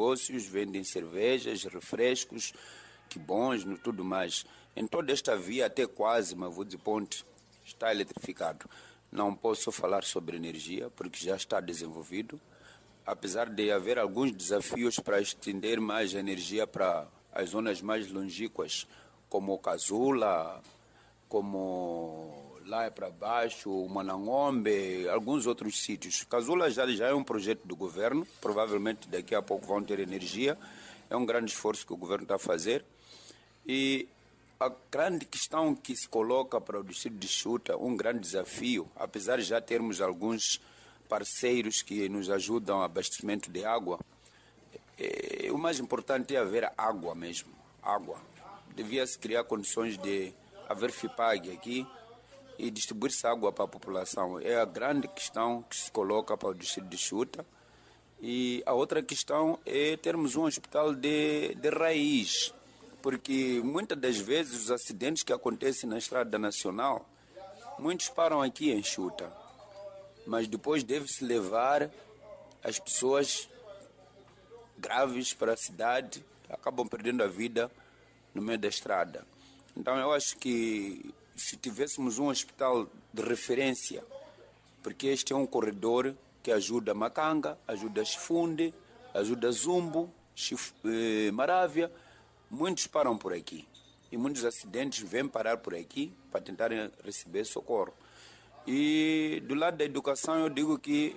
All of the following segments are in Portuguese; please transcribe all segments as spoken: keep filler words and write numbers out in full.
negócios, vendem cervejas, refrescos, que bons, no tudo mais. Em toda esta via, até quase Mavuzi Ponte está eletrificado. Não posso falar sobre energia, porque já está desenvolvido, apesar de haver alguns desafios para estender mais energia para as zonas mais longínquas, como Cazula, como lá para baixo, Manangombe, alguns outros sítios. Cazula já, já é um projeto do governo, provavelmente daqui a pouco vão ter energia, é um grande esforço que o governo está a fazer. E a grande questão que se coloca para o distrito de Xuta, um grande desafio, apesar de já termos alguns parceiros que nos ajudam no abastecimento de água, é, o mais importante é haver água mesmo, água. Devia-se criar condições de haver FIPAG aqui e distribuir-se água para a população. É a grande questão que se coloca para o distrito de Xuta. E a outra questão é termos um hospital de, de raiz, porque muitas das vezes os acidentes que acontecem na Estrada Nacional, muitos param aqui em Xuta, mas depois deve-se levar as pessoas graves para a cidade, acabam perdendo a vida no meio da estrada. Então eu acho que se tivéssemos um hospital de referência, porque este é um corredor que ajuda Macanga, ajuda Chifunde, ajuda Zumbo, Chif, eh, Marávia, muitos param por aqui e muitos acidentes vêm parar por aqui para tentarem receber socorro. E do lado da educação eu digo que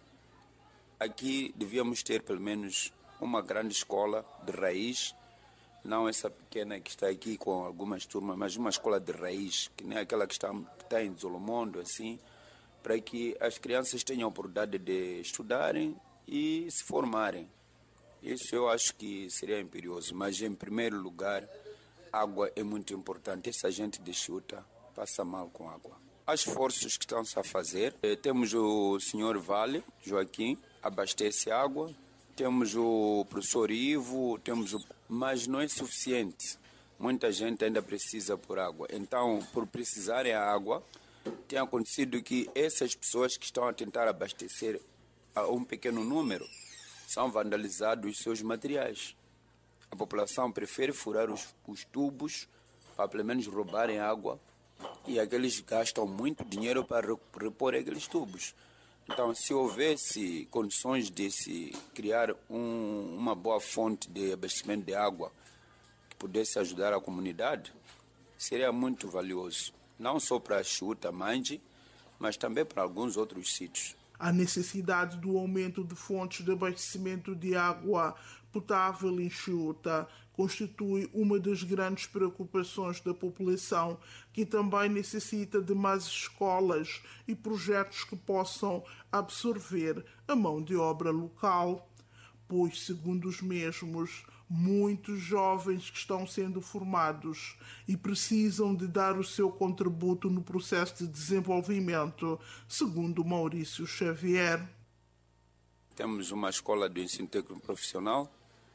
aqui devíamos ter pelo menos uma grande escola de raiz, não essa pequena que está aqui com algumas turmas, mas uma escola de raiz, que nem aquela que está, que está em Zolomondo, assim, para que as crianças tenham a oportunidade de estudarem e se formarem. Isso eu acho que seria imperioso, mas em primeiro lugar, água é muito importante. Essa gente de Xuta passa mal com água. As forças que estão-se a fazer, eh, temos o senhor Vale, Joaquim, abastece água, temos o professor Ivo, temos o... mas não é suficiente. Muita gente ainda precisa por água. Então, por precisarem a água, tem acontecido que essas pessoas que estão a tentar abastecer a um pequeno número são vandalizados os seus materiais. A população prefere furar os, os tubos para pelo menos roubarem água e aqueles gastam muito dinheiro para repor aqueles tubos. Então, se houvesse condições de se criar um, uma boa fonte de abastecimento de água que pudesse ajudar a comunidade, seria muito valioso. Não só para a Xuta, Manje, mas também para alguns outros sítios. A necessidade do aumento de fontes de abastecimento de água potável em Xuta constitui uma das grandes preocupações da população, que também necessita de mais escolas e projetos que possam absorver a mão de obra local, pois, segundo os mesmos, muitos jovens que estão sendo formados e precisam de dar o seu contributo no processo de desenvolvimento, segundo Maurício Xavier. Temos uma escola de ensino técnico profissional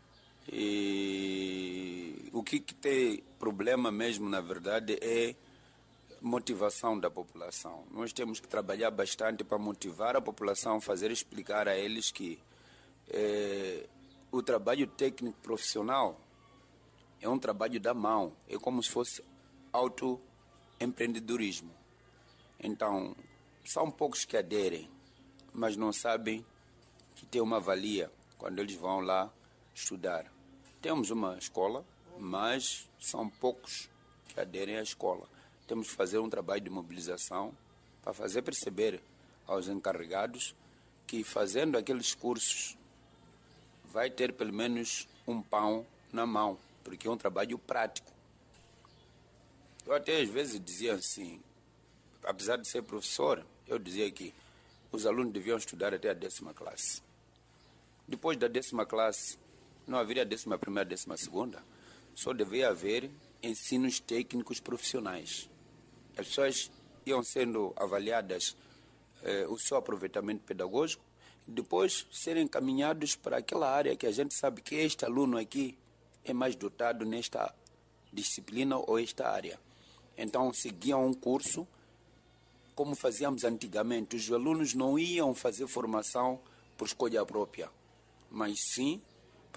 e o que, que tem problema mesmo, na verdade, é motivação da população. Nós temos que trabalhar bastante para motivar a população, fazer explicar a eles que é, o trabalho técnico profissional é um trabalho da mão, é como se fosse autoempreendedorismo. Então, são poucos que aderem, mas não sabem que tem uma valia quando eles vão lá estudar. Temos uma escola, mas são poucos que aderem à escola. Temos que fazer um trabalho de mobilização para fazer perceber aos encarregados que fazendo aqueles cursos vai ter pelo menos um pão na mão, porque é um trabalho prático. Eu até às vezes dizia assim, apesar de ser professor, eu dizia que os alunos deviam estudar até a décima classe. Depois da décima classe, não haveria décima primeira, décima segunda, só deveria haver ensinos técnicos profissionais. As pessoas iam sendo avaliadas eh, o seu aproveitamento pedagógico, depois serem encaminhados para aquela área que a gente sabe que este aluno aqui é mais dotado nesta disciplina ou esta área. Então seguiam um curso como fazíamos antigamente. Os alunos não iam fazer formação por escolha própria, mas sim